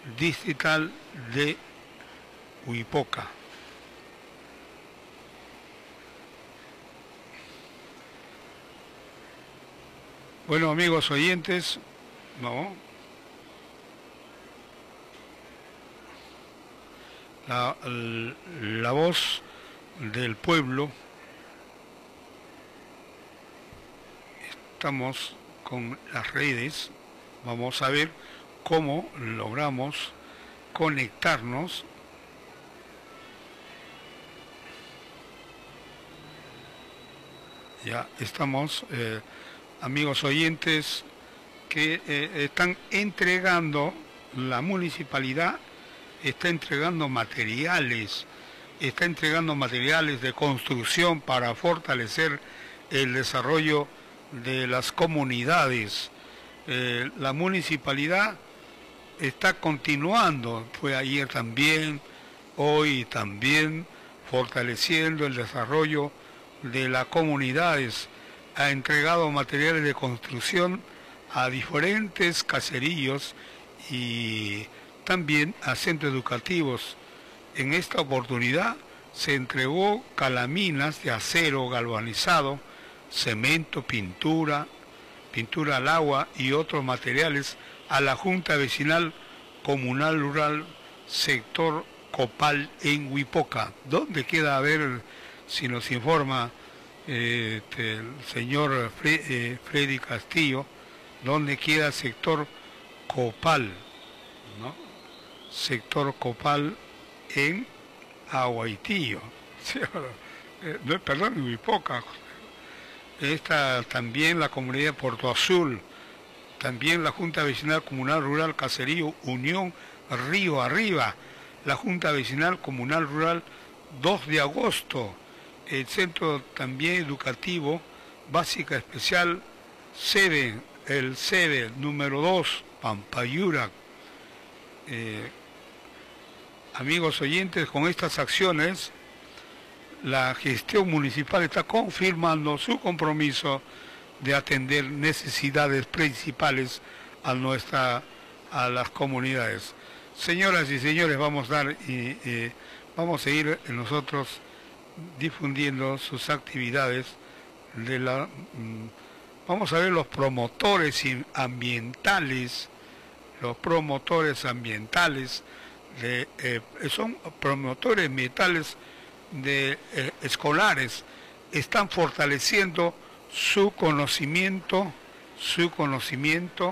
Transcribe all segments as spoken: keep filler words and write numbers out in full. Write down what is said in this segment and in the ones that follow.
distrital de Huipoca. Bueno, amigos oyentes, no, la, la voz del pueblo. Estamos con las redes, vamos a ver cómo logramos conectarnos. Ya estamos, eh, amigos oyentes, que eh, están entregando, la municipalidad está entregando materiales, está entregando materiales de construcción para fortalecer el desarrollo de las comunidades. Eh, la municipalidad está continuando, fue ayer también, hoy también, fortaleciendo el desarrollo de las comunidades. Ha entregado materiales de construcción a diferentes caseríos y también a centros educativos. En esta oportunidad se entregó calaminas de acero galvanizado, cemento, pintura, pintura al agua y otros materiales a la Junta Vecinal Comunal Rural Sector Copal en Huipoca. ¿Dónde queda? A ver si nos informa eh, este, el señor Fre eh, Freddy Castillo, ¿dónde queda Sector Copal? ¿No? Sector Copal en Aguaitillo. Sí, eh, no, perdón, en Huipoca. Esta también la comunidad de Puerto Azul, también la Junta Vecinal Comunal Rural Caserío Unión Río Arriba, la Junta Vecinal Comunal Rural dos de agosto, el Centro también Educativo Básica Especial SEBE, el SEBE número dos, Pampayura. Eh, amigos oyentes, con estas acciones la gestión municipal está confirmando su compromiso de atender necesidades principales a nuestra, a las comunidades. Señoras y señores, vamos a dar y, y vamos a seguir nosotros difundiendo sus actividades de la mmm, vamos a ver los promotores ambientales, los promotores ambientales de, eh, son promotores ambientales de eh, escolares, están fortaleciendo su conocimiento, su conocimiento.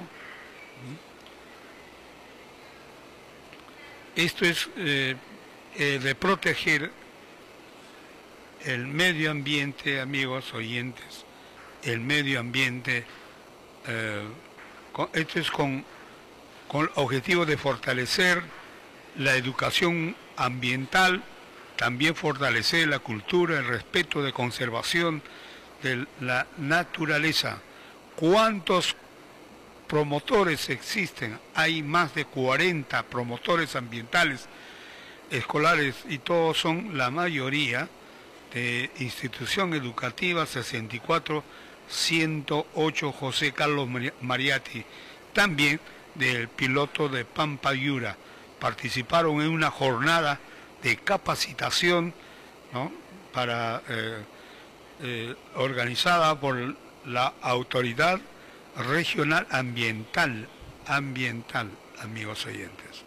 Esto es eh, eh, de proteger el medio ambiente, amigos oyentes, el medio ambiente. Eh, con, esto es con, con el objetivo de fortalecer la educación ambiental, también fortalecer la cultura, el respeto de conservación de la naturaleza. ¿Cuántos promotores existen? Hay más de cuarenta promotores ambientales escolares y todos son la mayoría de institución educativa sesenta y cuatro ciento ocho José Carlos Mariatti, también del piloto de Pampayura. Participaron en una jornada de capacitación, ¿no? para eh, eh, organizada por la Autoridad Regional Ambiental, ambiental, amigos oyentes.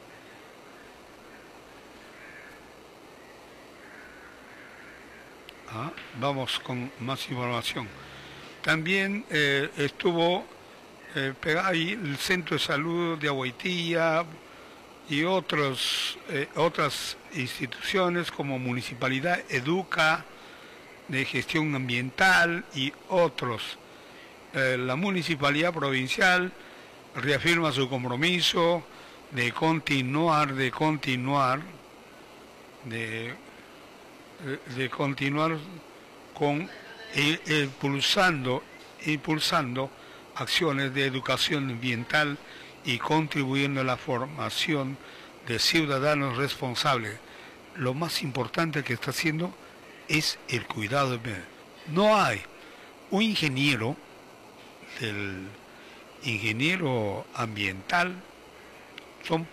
Ah, vamos con más información. También eh, estuvo eh, pegado ahí el Centro de Salud de Aguaitilla y otros, eh, otras instituciones como Municipalidad Educa, de Gestión Ambiental y otros. Eh, la Municipalidad Provincial reafirma su compromiso de continuar, de continuar, de, de continuar con eh, impulsando, impulsando acciones de educación ambiental y contribuyendo a la formación de ciudadanos responsables. Lo más importante que está haciendo es el cuidado del medio. No hay un ingeniero, del ingeniero ambiental, son